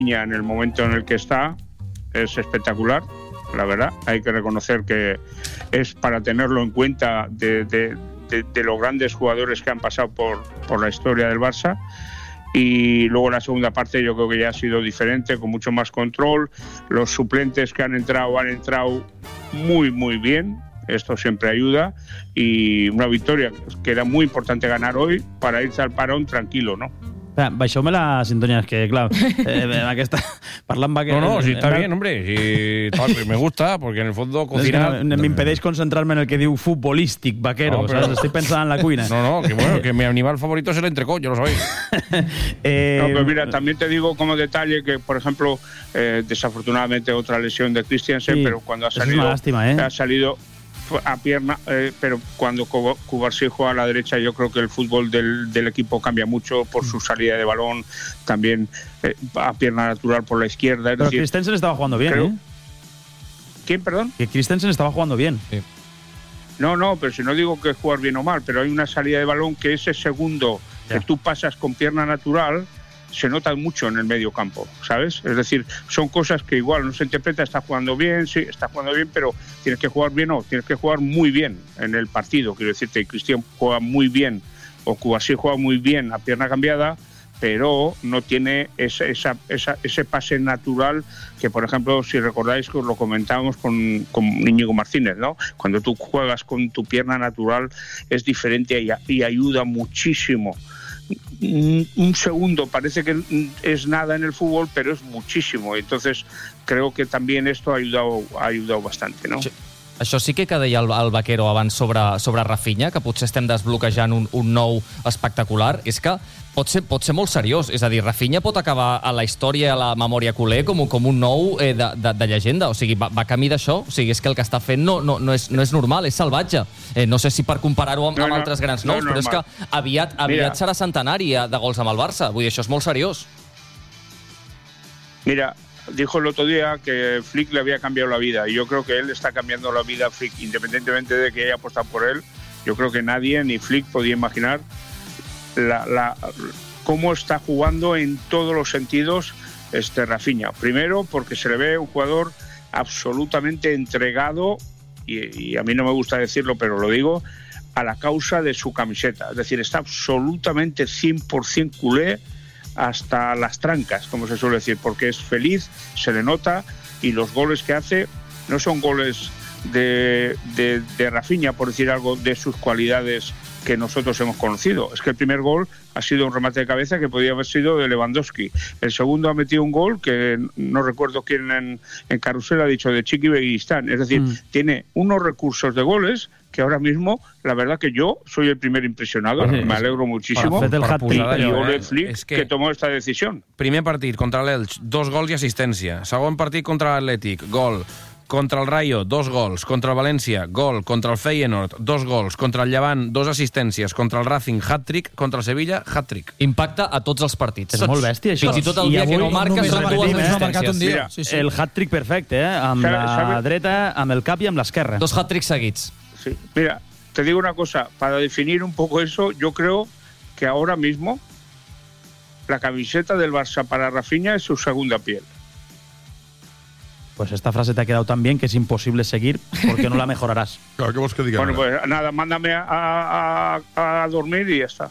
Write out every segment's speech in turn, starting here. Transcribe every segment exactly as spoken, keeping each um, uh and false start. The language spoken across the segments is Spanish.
en el momento en el que está es espectacular, la verdad. Hay que reconocer que es para tenerlo en cuenta de, de, de, de los grandes jugadores que han pasado por, por la historia del Barça. Y luego la segunda parte yo creo que ya ha sido diferente, con mucho más control. Los suplentes que han entrado han entrado muy muy bien, esto siempre ayuda, y una victoria que era muy importante ganar hoy para irse al parón tranquilo, ¿no? Baixeu-me la sintonia, és que, clar, eh, aquesta, parlant va... Que, no, no, si está bien, hombre, si, tal, me gusta, porque en el fondo cocinar... Es que m'impedeis concentrarme en el que diu futbolístic, vaquero, no, pero... ¿sabes? Estoy pensando en la cuina. No, no, que bueno, que mi animal favorito es el entrecot, yo lo sabéis. eh... No, pero mira, también te digo como detalle que, por ejemplo, eh, desafortunadamente otra lesión de Christiansen, sí, pero cuando ha salido... Es una lástima, ¿eh? Ha salido a pierna, eh, pero cuando Cubarsí juega a la derecha, yo creo que el fútbol del, del equipo cambia mucho por su salida de balón, también eh, a pierna natural por la izquierda. Es pero decir, Christensen estaba jugando bien, creo, ¿eh? ¿Quién, perdón? Que Christensen estaba jugando bien. Sí. No, no, pero si no digo que jugar bien o mal, pero hay una salida de balón que ese segundo ya. que tú pasas con pierna natural se nota mucho en el medio campo, ¿sabes? Es decir, son cosas que igual no se interpreta, está jugando bien, sí, está jugando bien, pero tienes que jugar bien o tienes que jugar muy bien en el partido. Quiero decirte, Cristian juega muy bien, o Cubarsí juega muy bien a pierna cambiada, pero no tiene ese, esa, esa, ese pase natural que, por ejemplo, si recordáis que os lo comentábamos con, con Íñigo Martínez, ¿no? Cuando tú juegas con tu pierna natural es diferente y, y ayuda muchísimo. Un segundo parece que es nada en el fútbol, pero es muchísimo. Entonces creo que también esto ha ayudado, ha ayudado bastante, ¿no? Sí. Això sí que deia el, el Vaquero abans sobre, sobre Rafinha, que potser estem desbloquejant un, un nou espectacular, és que pot ser, pot ser molt seriós. És a dir, Rafinha pot acabar a la història, a la memòria culer, com, com un nou eh, de, de, de llegenda. O sigui, va, va camí d'això. O sigui, és que el que està fent no, no, no, és, no és normal, és salvatge. Eh, no sé si per comparar-ho amb, no, amb no, altres grans nous, no, però és que aviat, aviat serà centenari de gols amb el Barça. Vull dir, això és molt seriós. Mira, dijo el otro día que Flick le había cambiado la vida, y yo creo que él está cambiando la vida a Flick, independientemente de que haya apostado por él. Yo creo que nadie, ni Flick, podía imaginar la, la, cómo está jugando en todos los sentidos este Rafinha. Primero, porque se le ve un jugador absolutamente entregado, y, y a mí no me gusta decirlo, pero lo digo, a la causa de su camiseta. Es decir, está absolutamente cien por ciento culé, hasta las trancas, como se suele decir, porque es feliz, se le nota, y los goles que hace no son goles de, de, de Rafinha, por decir algo, de sus cualidades que nosotros hemos conocido. Es que el primer gol ha sido un remate de cabeza que podía haber sido de Lewandowski. El segundo ha metido un gol que no recuerdo quién en, en Carrusel ha dicho, de Chiqui Beguistán. Es decir, mm. tiene unos recursos de goles que ahora mismo, la verdad que yo soy el primer impressionado, sí, me alegro muchísimo, per y, y Ole eh? Flick es que, que tomó esta decisión. Primer partit contra l'Elx, dos gols i assistència. Segon partit contra l'Atlètic, gol. Contra el Rayo, dos gols. Contra el València, gol. Contra el Feyenoord, dos gols. Contra el Llevant, dos assistències. Contra el Racing, hat-trick. Contra el Sevilla, hat-trick. Impacta a tots els partits. És molt bèstia, això. Fins i tot el dia que no marca són dues assistències. Mira, sí, sí. El hat-trick perfecte, eh? Amb la ¿sabe? dreta, amb el cap i amb l'esquerra. Dos hat-tricks seguits. Sí. Mira, te digo una cosa, para definir un poco eso, yo creo que ahora mismo la camiseta del Barça para Rafinha es su segunda piel. Pues esta frase te ha quedado tan bien que es imposible seguir porque no la mejorarás. Claro, ¿qué vos que diga? Bueno, pues nada, mándame a, a, a dormir y ya está.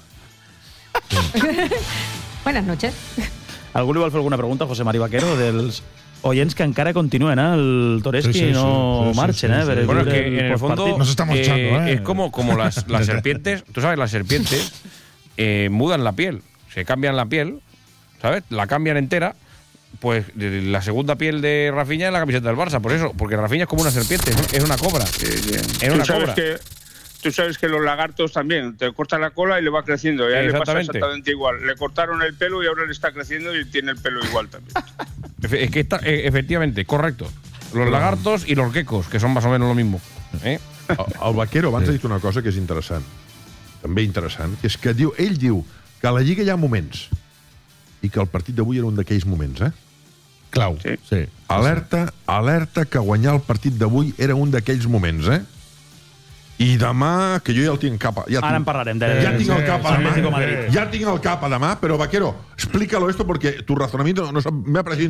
Buenas noches. ¿Algú li vol fer alguna pregunta, José Mari Vaquero, dels oients que encara continuen, eh? El Toreski sí, sí, no sí, sí, marchen, sí, sí, ¿eh? Sí. Bueno, que en el fondo nos estamos eh, echando, ¿eh? Es como, como las, las serpientes, tú sabes, las serpientes eh, mudan la piel, se cambian la piel, ¿sabes? La cambian entera. Pues la segunda piel de Rafinha es la camiseta del Barça, por eso, porque Rafinha es como una serpiente, es una cobra. Sí, sí. Es una ¿Tú sabes cobra. Que, tú sabes que los lagartos también, te cortan la cola y le va creciendo, ya le pasa exactamente igual. Le cortaron el pelo y ahora le está creciendo y tiene el pelo igual también. Es que está, efectivamente, correcto. Los lagartos y los geckos, que son más o menos lo mismo. Eh? El, el Vaquero abans sí. ha dit una cosa que és interessant, també interessant, que és que diu, ell diu que a la Lliga hi ha moments i que el partit d'avui era un d'aquells moments, eh? Clau. Sí. Sí. Alerta, alerta que guanyar el partit d'avui era un d'aquells moments, eh? I demà, que jo ja el tinc cap a... Ja Ara tinc, en parlarem. De, ja tinc el cap a demà. Atlético Madrid. Ja tinc el cap a demà, però, Vaquero, explícalo esto porque tu razonamiento no, no me ha parecido